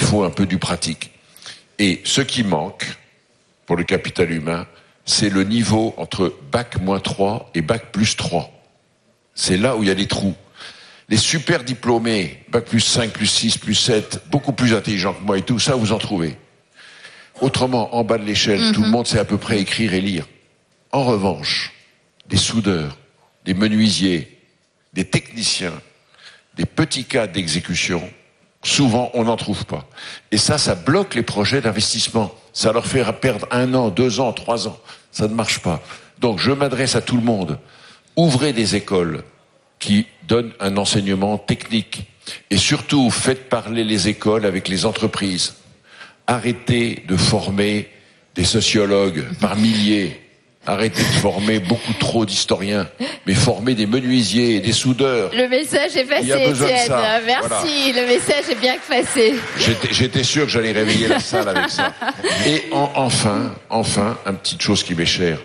faut un peu du pratique. Et ce qui manque pour le capital humain, c'est le niveau entre bac-3 et bac+3. C'est là où il y a des trous. Les super diplômés, bac+5, +6, +7, beaucoup plus intelligents que moi et tout, ça vous en trouvez. Autrement, en bas de l'échelle, tout le monde sait à peu près écrire et lire. En revanche, des soudeurs, des menuisiers, des techniciens, des petits cas d'exécution, souvent on n'en trouve pas. Et ça bloque les projets d'investissement. Ça leur fait perdre 1 an, 2 ans, 3 ans. Ça ne marche pas. Donc je m'adresse à tout le monde. Ouvrez des écoles qui donnent un enseignement technique. Et surtout, faites parler les écoles avec les entreprises. Arrêtez de former des sociologues par milliers. Arrêtez de former beaucoup trop d'historiens, mais formez des menuisiers et des soudeurs. Le message est passé, Étienne. Merci, voilà. Le message est bien passé. J'étais sûr que j'allais réveiller la salle avec ça. Et enfin, une petite chose qui m'est chère.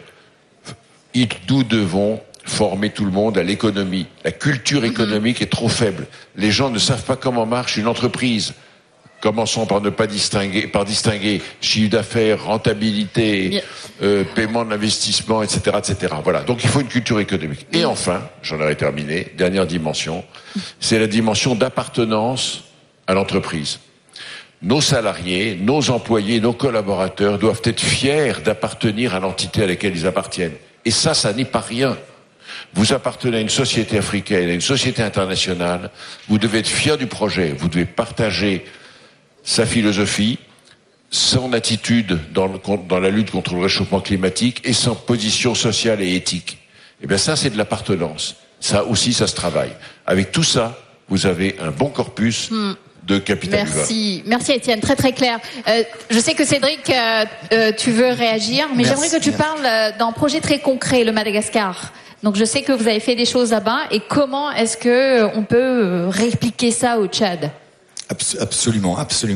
Nous devons former tout le monde à l'économie. La culture économique est trop faible. Les gens ne savent pas comment marche une entreprise. Commençons par ne pas distinguer chiffre d'affaires, rentabilité, paiement de l'investissement, etc., etc. Voilà. Donc il faut une culture économique. Et enfin, j'en aurais terminé, dernière dimension, c'est la dimension d'appartenance à l'entreprise. Nos salariés, nos employés, nos collaborateurs doivent être fiers d'appartenir à l'entité à laquelle ils appartiennent. Et ça n'est pas rien. Vous appartenez à une société africaine, à une société internationale, vous devez être fiers du projet, vous devez partager sa philosophie, son attitude dans la lutte contre le réchauffement climatique et son position sociale et éthique. Eh bien ça, c'est de l'appartenance. Ça aussi, ça se travaille. Avec tout ça, vous avez un bon corpus de capital humain. Merci Étienne, très très clair. Je sais que Cédric, tu veux réagir, mais j'aimerais que tu parles d'un projet très concret, le Madagascar. Donc je sais que vous avez fait des choses là-bas, et comment est-ce que on peut répliquer ça au Tchad ? Absolument.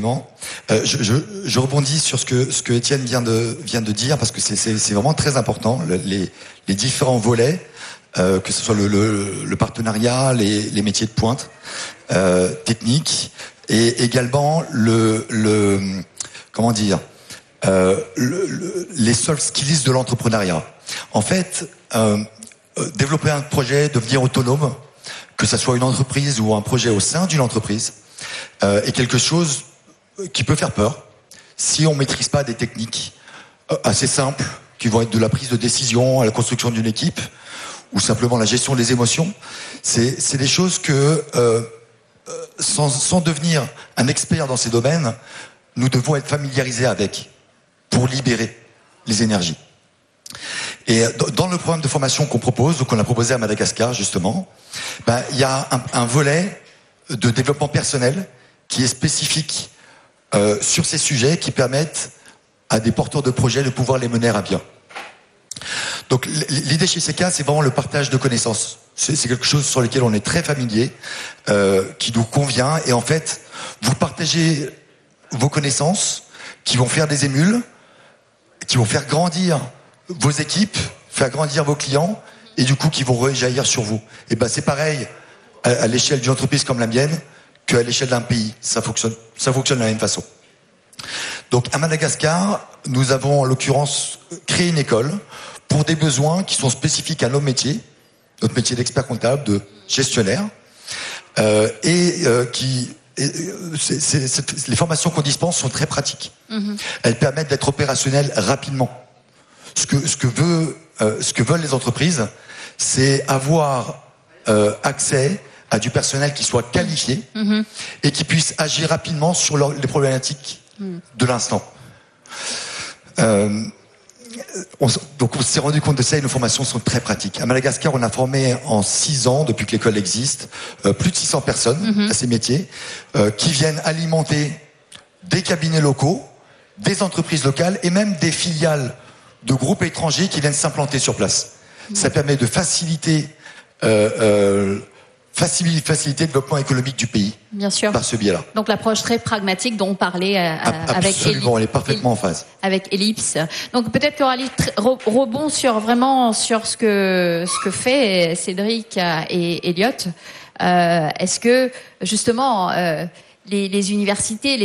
Je rebondis sur ce que Étienne vient de dire, parce que c'est vraiment très important, les différents volets, que ce soit le partenariat, les métiers de pointe, techniques, et également les soft skills de l'entrepreneuriat. En fait, développer un projet, devenir autonome, que ça soit une entreprise ou un projet au sein d'une entreprise, est quelque chose qui peut faire peur si on maîtrise pas des techniques assez simples qui vont être de la prise de décision à la construction d'une équipe ou simplement la gestion des émotions. C'est des choses que sans devenir un expert dans ces domaines, nous devons être familiarisés avec pour libérer les énergies. Et dans le programme de formation qu'on propose, qu'on a proposé à Madagascar justement, il y a un volet de développement personnel qui est spécifique sur ces sujets, qui permettent à des porteurs de projets de pouvoir les mener à bien. Donc l'idée chez CK, c'est vraiment le partage de connaissances. C'est quelque chose sur lequel on est très familier, qui nous convient, et en fait, vous partagez vos connaissances qui vont faire des émules, qui vont faire grandir vos équipes, faire grandir vos clients, et du coup qui vont rejaillir sur vous. Et c'est pareil à l'échelle d'une entreprise comme la mienne qu'à l'échelle d'un pays. Ça fonctionne de la même façon. Donc à Madagascar, nous avons en l'occurrence créé une école pour des besoins qui sont spécifiques à nos métiers, notre métier d'expert comptable, de gestionnaire, les formations qu'on dispense sont très pratiques. Elles permettent d'être opérationnelles rapidement. Ce que veulent les entreprises, c'est avoir accès à du personnel qui soit qualifié et qui puisse agir rapidement sur les problématiques de l'instant. Donc on s'est rendu compte de ça, et nos formations sont très pratiques. À Madagascar, on a formé en 6 ans, depuis que l'école existe, plus de 600 personnes à ces métiers, qui viennent alimenter des cabinets locaux, des entreprises locales et même des filiales de groupes étrangers qui viennent s'implanter sur place. Ça permet de faciliter le développement économique du pays. Bien sûr. Par ce biais-là. Donc l'approche très pragmatique dont on parlait avec Ellipse. Absolument, elle est parfaitement en phase. Avec Ellipse. Donc peut-être qu'Aurélie rebond sur ce que fait Cédric et Elliot. Est-ce que justement les universités,